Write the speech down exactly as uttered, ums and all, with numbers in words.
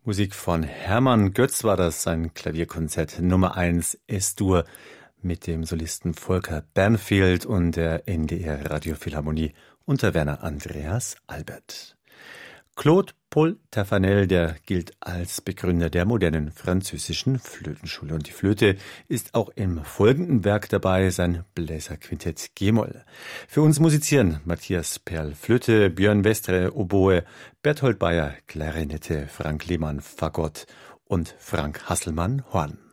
Musik von Hermann Götz war das, sein Klavierkonzert Nummer eins S-Dur mit dem Solisten Volker Bernfeld und der N D R Radiophilharmonie unter Werner Andreas Albert. Claude Paul Taffanel, der gilt als Begründer der modernen französischen Flötenschule. Und die Flöte ist auch im folgenden Werk dabei, sein Bläserquintett G-Moll. Für uns musizieren Matthias Perl Flöte, Björn Westre Oboe, Berthold Bayer Klarinette, Frank Lehmann Fagott und Frank Hasselmann Horn.